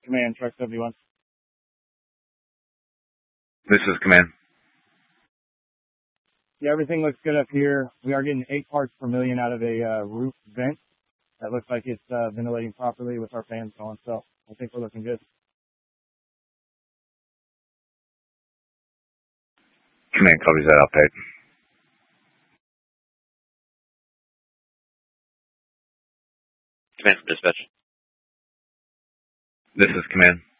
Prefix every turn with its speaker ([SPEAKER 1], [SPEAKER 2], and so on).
[SPEAKER 1] Command, Truck 71.
[SPEAKER 2] This is Command.
[SPEAKER 1] Yeah, everything looks good up here. We are getting 8 parts per million out of a roof vent. That looks like it's ventilating properly with our fans going, so I think we're looking good.
[SPEAKER 2] Command copies that update.
[SPEAKER 3] Command from dispatch.
[SPEAKER 2] This is Command.